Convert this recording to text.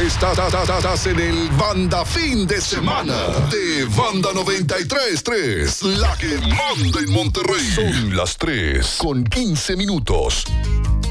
Estás en el Banda Fin de Semana de Banda 93.3, la que manda en Monterrey. Son las 3:15.